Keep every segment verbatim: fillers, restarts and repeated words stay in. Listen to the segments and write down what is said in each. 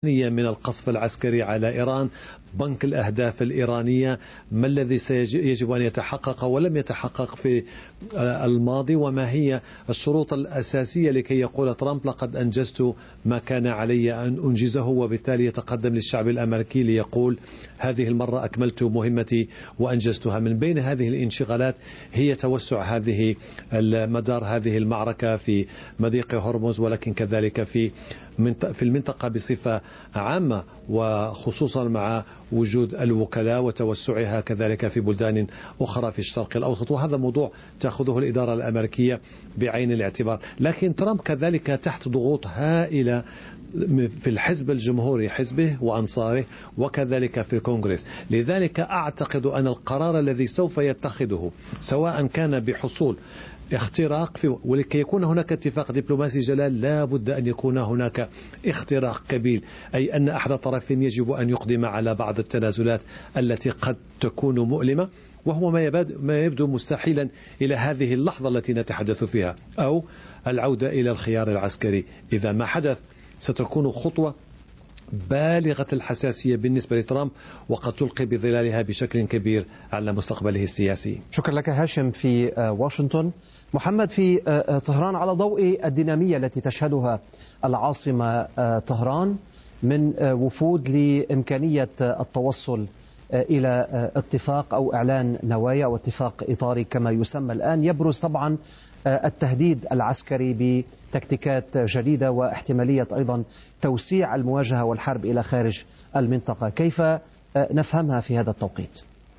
من القصف العسكري على إيران، بنك الأهداف الإيرانية، ما الذي يجب أن يتحقق ولم يتحقق في الماضي، وما هي الشروط الأساسية لكي يقول ترامب لقد أنجزت ما كان علي أن أنجزه، وبالتالي يتقدم للشعب الأمريكي ليقول هذه المرة أكملت مهمتي وأنجزتها. من بين هذه الانشغالات هي توسع هذه مدار هذه المعركة في مضيق هرمز، ولكن كذلك في في المنطقة بصفة عامة، وخصوصا مع وجود الوكلاء وتوسعها كذلك في بلدان أخرى في الشرق الأوسط، وهذا موضوع تأخذه الإدارة الأمريكية بعين الاعتبار. لكن ترامب كذلك تحت ضغوط هائلة في الحزب الجمهوري حزبه وأنصاره، وكذلك في الكونغرس. لذلك أعتقد أن القرار الذي سوف يتخذه سواء كان بحصول اختراق في، ولكي يكون هناك اتفاق دبلوماسي جلال لا بد أن يكون هناك اختراق كبير، أي أن أحد الطرفين يجب أن يقدم على بعض التنازلات التي قد تكون مؤلمة، وهو ما يبدو مستحيلا إلى هذه اللحظة التي نتحدث فيها، أو العودة إلى الخيار العسكري. إذا ما حدث ستكون خطوة بالغة الحساسية بالنسبة لترامب، وقد تلقي بظلالها بشكل كبير على مستقبله السياسي. شكرا لك هاشم في واشنطن. محمد في طهران، على ضوء الدينامية التي تشهدها العاصمة طهران من وفود لإمكانية التوصل إلى اتفاق أو إعلان نوايا أو اتفاق إطاري كما يسمى الآن، يبرز طبعا التهديد العسكري بتكتيكات جديدة واحتمالية أيضا توسيع المواجهة والحرب إلى خارج المنطقة. كيف نفهمها في هذا التوقيت؟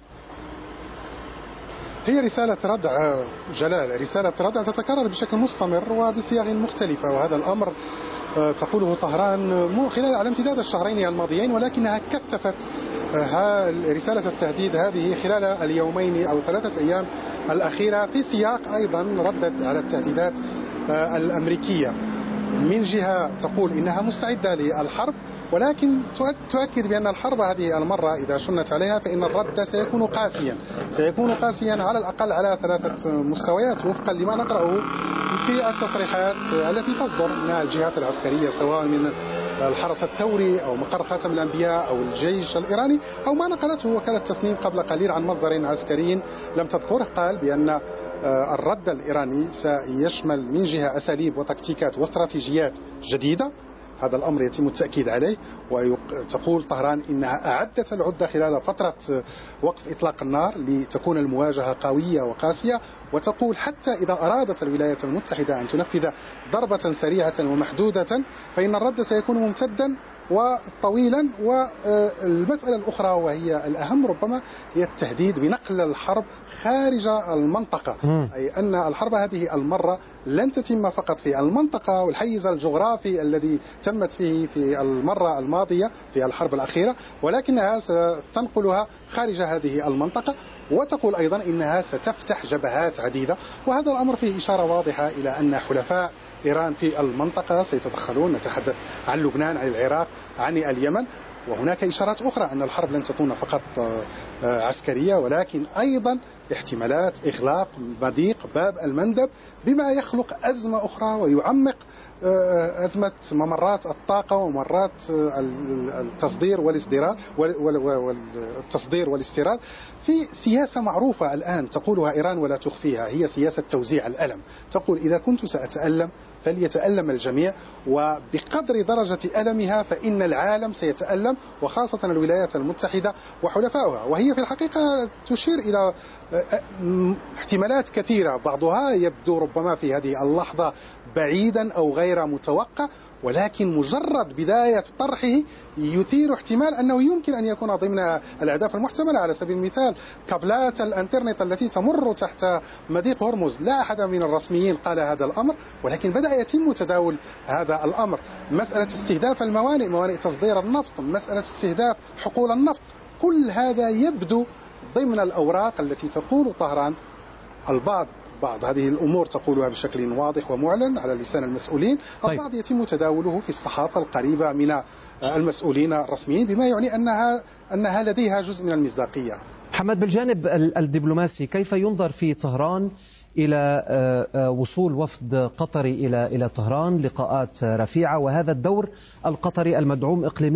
هي رسالة ردع جلال، رسالة ردع تتكرر بشكل مستمر وبصيغ مختلفة، وهذا الأمر تقوله طهران خلال على امتداد الشهرين الماضيين، ولكنها كثفت رسالة التهديد هذه خلال اليومين أو ثلاثة أيام الأخيرة، في سياق أيضا ردت على التهديدات الأمريكية. من جهة تقول إنها مستعدة للحرب، ولكن تؤكد بأن الحرب هذه المرة إذا شنت عليها فإن الرد سيكون قاسيا، سيكون قاسيا على الأقل على ثلاثة مستويات وفقا لما نقرأه في التصريحات التي تصدر من الجهات العسكرية، سواء من الحرس الثوري أو مقر خاتم الأنبياء أو الجيش الإيراني، أو ما نقلته وكالة تسنيم قبل قليل عن مصدر عسكري لم تذكره، قال بأن الرد الإيراني سيشمل من جهة أساليب وتكتيكات واستراتيجيات جديدة. هذا الأمر يتم التأكيد عليه، وتقول طهران إنها أعدت العدة خلال فترة وقف إطلاق النار لتكون المواجهة قوية وقاسية، وتقول حتى إذا أرادت الولايات المتحدة أن تنفذ ضربة سريعة ومحدودة فإن الرد سيكون ممتدا وطويلا. والمسألة الأخرى وهي الأهم ربما هي التهديد بنقل الحرب خارج المنطقة، أي أن الحرب هذه المرة لن تتم فقط في المنطقة والحيز الجغرافي الذي تمت فيه في المرة الماضية في الحرب الأخيرة، ولكنها ستنقلها خارج هذه المنطقة. وتقول أيضا إنها ستفتح جبهات عديدة، وهذا الأمر فيه إشارة واضحة إلى أن حلفاء إيران في المنطقة سيتدخلون. نتحدث عن لبنان، عن العراق، عن اليمن، وهناك إشارات أخرى أن الحرب لن تكون فقط عسكرية، ولكن أيضا احتمالات إغلاق مضيق باب المندب بما يخلق أزمة أخرى ويعمق أزمة ممرات الطاقة وممرات التصدير والاستيراد والتصدير والاستيراد في سياسة معروفة الآن تقولها إيران ولا تخفيها، هي سياسة توزيع الألم. تقول إذا كنت سأتألم فليتألم الجميع، وبقدر درجة ألمها فإن العالم سيتألم، وخاصة الولايات المتحدة وحلفائها. وهي في الحقيقة تشير إلى احتمالات كثيرة، بعضها يبدو ربما في هذه اللحظة بعيدا أو غير متوقع، ولكن مجرد بداية طرحه يثير احتمال أنه يمكن أن يكون ضمن الأهداف المحتملة. على سبيل المثال كابلات الانترنت التي تمر تحت مضيق هرمز، لا أحد من الرسميين قال هذا الأمر، ولكن بدأ يتم تداول هذا الأمر. مسألة استهداف الموانئ، موانئ تصدير النفط، مسألة استهداف حقول النفط، كل هذا يبدو ضمن الأوراق التي تقول طهران. البعض بعض هذه الأمور تقولها بشكل واضح ومعلن على لسان المسؤولين، البعض يتم تداوله في الصحافة القريبة من المسؤولين الرسميين، بما يعني أنها أنها لديها جزء من المصداقية. محمد، بالجانب الدبلوماسي كيف ينظر في طهران إلى وصول وفد قطري إلى إلى طهران، لقاءات رفيعة، وهذا الدور القطري المدعوم إقليميا